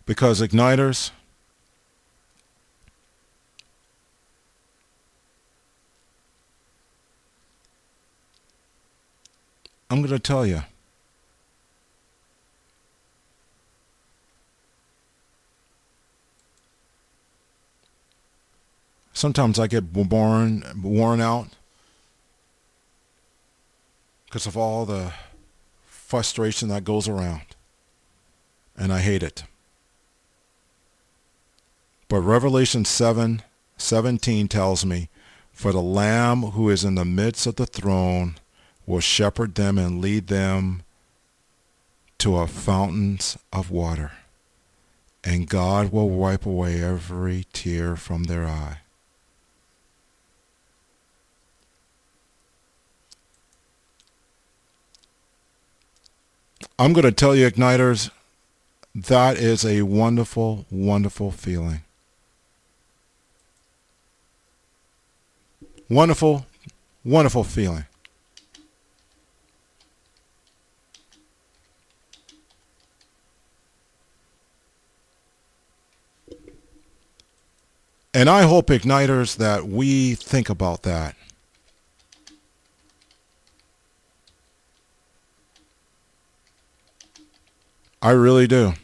Because igniters, I'm going to tell you, sometimes I get worn out because of all the frustration that goes around, and I hate it. But Revelation 7:17 tells me, "For the Lamb who is in the midst of the throne will shepherd them and lead them to a fountains of water, and God will wipe away every tear from their eye." I'm going to tell you, Igniters, that is a wonderful, wonderful feeling. Wonderful, wonderful feeling. And I hope, Igniters, that we think about that. I really do.